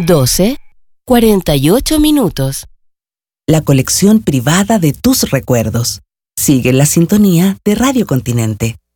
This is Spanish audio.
12:48 minutos. La colección privada de tus recuerdos. Sigue la sintonía de Radio Continente.